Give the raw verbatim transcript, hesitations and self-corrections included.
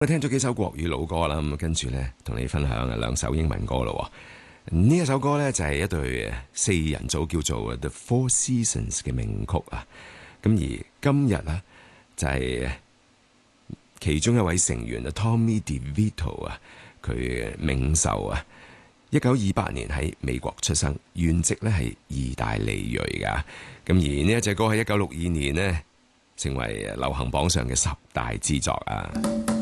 我聽咗幾首國語老歌啦，咁跟住咧同你分享兩首英文歌咯。呢一首歌咧就係一對四人組叫做 The Four Seasons 嘅名曲啊。咁而今日咧就係其中一位成員 Tommy DeVito 啊，佢冥壽啊，一九二八年喺美國出生，原籍咧係意大利裔噶。咁而呢一隻歌喺一九六二年呢，成為流行榜上嘅十大之作啊。